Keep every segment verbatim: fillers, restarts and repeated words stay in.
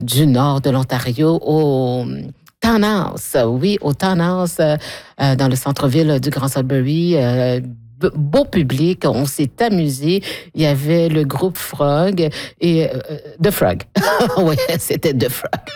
du nord de l'Ontario, au Townhouse. Oui, au Townhouse, euh, euh, dans le centre-ville du Grand Sudbury. Euh, beau public, on s'est amusé. Il y avait le groupe Frog et euh, The Frog. Oui, c'était The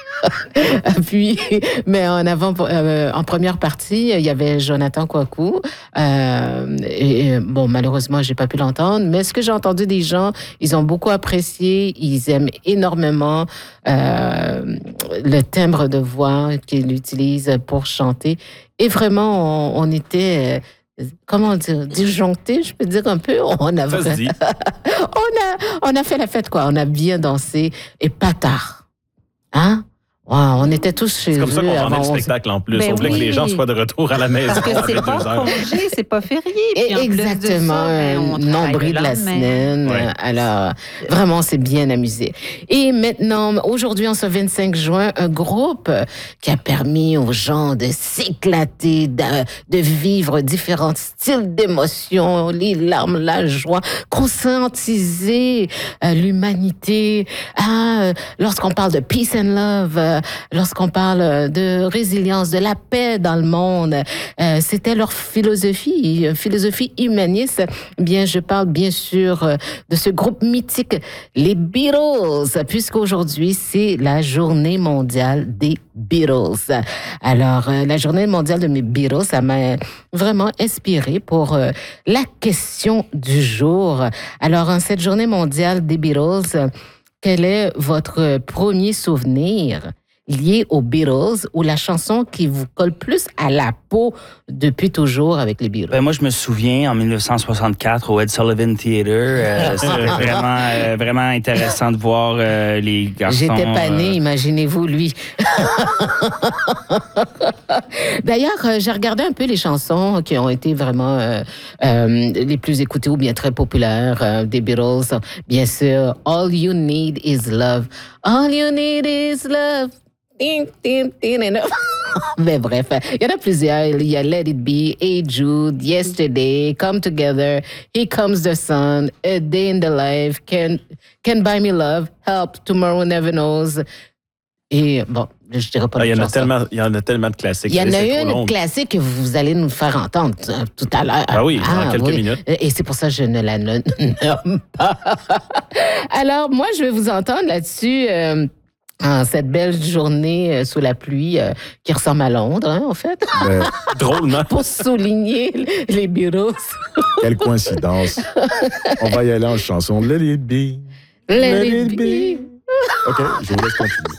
Frog. Puis, mais en avant, euh, en première partie, il y avait Jonathan Kouakou. Euh, et bon, malheureusement, j'ai pas pu l'entendre. Mais ce que j'ai entendu des gens, ils ont beaucoup apprécié. Ils aiment énormément euh, le timbre de voix qu'il utilise pour chanter. Et vraiment, on, on était comment dire, disjoncté, je peux dire un peu. On a, Ça se dit. on a, on a fait la fête, quoi. On a bien dansé et pas tard. Hein? Wow, on était tous chez eux. C'est comme ça qu'on rendait le on... spectacle en plus. Ben on voulait oui. que les gens soient de retour à la maison. Parce que c'est pas deux heures. congé, c'est pas férié. Puis en plus de Exactement, ça, ben, on un travaille nombril le de la lendemain. semaine. Ouais. Alors, vraiment, c'est bien amusé. Et maintenant, aujourd'hui, en ce vingt-cinq juin, un groupe qui a permis aux gens de s'éclater, de, de vivre différents styles d'émotions, les larmes, la joie, conscientiser euh, l'humanité. Ah, euh, lorsqu'on parle de peace and love, euh, lorsqu'on parle de résilience, de la paix dans le monde, euh, c'était leur philosophie, une philosophie humaniste. Bien, je parle bien sûr euh, de ce groupe mythique, les Beatles, puisqu'aujourd'hui, c'est la journée mondiale des Beatles. Alors, euh, la journée mondiale de mes Beatles, ça m'a vraiment inspiré pour euh, la question du jour. Alors, en cette journée mondiale des Beatles, quel est votre premier souvenir lié aux Beatles ou la chanson qui vous colle plus à la peau depuis toujours avec les Beatles? Ben moi, je me souviens, en dix-neuf cent soixante-quatre, au Ed Sullivan Theatre, euh, c'était vraiment, euh, vraiment intéressant de voir euh, les garçons... J'étais pas née, euh, imaginez-vous, lui. D'ailleurs, euh, j'ai regardé un peu les chansons qui ont été vraiment euh, euh, les plus écoutées ou bien très populaires euh, des Beatles. Bien sûr, All You Need Is Love. All You Need Is Love. Ding, ding, ding, ding. Mais bref, il y en a plusieurs. Il y a Let It Be, Hey Jude, Yesterday, Come Together, Here Comes the Sun, A Day in the Life, Can, Can Buy Me Love, Help, Tomorrow Never Knows. Et bon, je dirais pas Ah, il, y en a chanson. tellement, il y en a tellement de classiques. Il y en C'est a trop une long. classique que vous allez nous faire entendre euh, tout à l'heure. Ah oui, dans quelques minutes. Et c'est pour ça que je ne la nomme pas. Alors, moi, je vais vous entendre là-dessus... Euh, en cette belle journée euh, sous la pluie euh, qui ressemble à Londres, hein, en fait, Mais Drôlement. pour souligner les Beatles. quelle coïncidence. On va y aller en chanson. Let it be. Let it be. OK, je vous laisse continuer.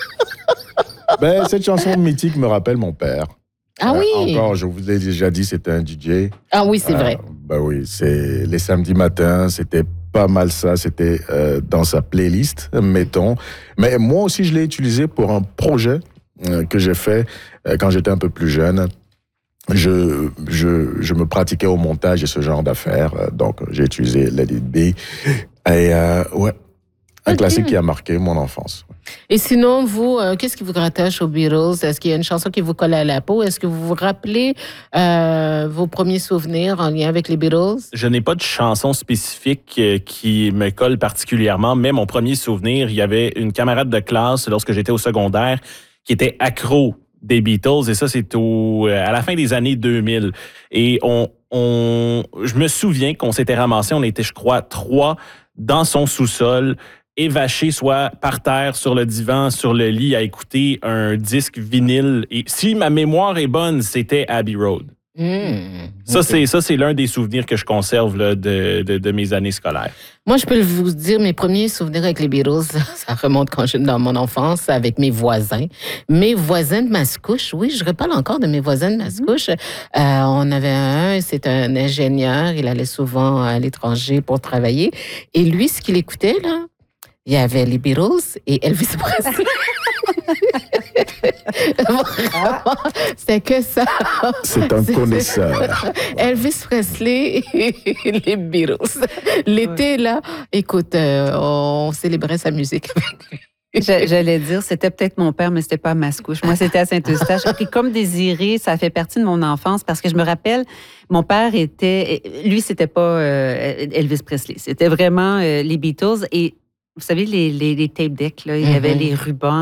Ben, cette chanson mythique me rappelle mon père. Ah Euh, oui. Encore, je vous ai déjà dit, c'était un D J. Ah oui, c'est Euh, vrai. Ben oui, c'est les samedis matins, c'était pas mal ça, c'était euh, dans sa playlist, mettons. Mais moi aussi, je l'ai utilisé pour un projet euh, que j'ai fait euh, quand j'étais un peu plus jeune. Je, je, je me pratiquais au montage et ce genre d'affaires, euh, donc j'ai utilisé Let It Be. Et euh, ouais, un Ok. classique qui a marqué mon enfance. Et sinon, vous, euh, qu'est-ce qui vous rattache aux Beatles? Est-ce qu'il y a une chanson qui vous colle à la peau? Est-ce que vous vous rappelez euh, vos premiers souvenirs en lien avec les Beatles? Je n'ai pas de chanson spécifique euh, qui me colle particulièrement, mais mon premier souvenir, il y avait une camarade de classe lorsque j'étais au secondaire qui était accro des Beatles, et ça, c'est au, à la fin des années deux mille. Et on, on, je me souviens qu'on s'était ramassés, on était, je crois, trois dans son sous-sol, évachés, soit par terre, sur le divan, sur le lit, à écouter un disque vinyle. Et si ma mémoire est bonne, c'était Abbey Road. Mmh. Ça, Ok. c'est, ça, c'est l'un des souvenirs que je conserve là, de, de, de mes années scolaires. Moi, je peux vous dire, mes premiers souvenirs avec les Beatles, ça remonte quand j'étais dans mon enfance, avec mes voisins. Mes voisins de Mascouche, oui, je reparle encore de mes voisins de Mascouche. Euh, on avait un, c'est un ingénieur, il allait souvent à l'étranger pour travailler. Et lui, ce qu'il écoutait, là, il y avait les Beatles et Elvis Presley. Vraiment, c'était que ça. C'est un connaisseur. Elvis Presley et les Beatles. L'été, là, écoute, euh, on célébrait sa musique avec lui. Je- J'allais dire, c'était peut-être mon père, mais c'était pas à Mascouche. Moi, c'était à Saint-Eustache. Et comme Désiré, ça fait partie de mon enfance parce que je me rappelle, mon père était, lui, c'était pas euh, Elvis Presley. C'était vraiment euh, les Beatles. Et vous savez, les, les, les tape decks, là, il y avait Mhm. les rubans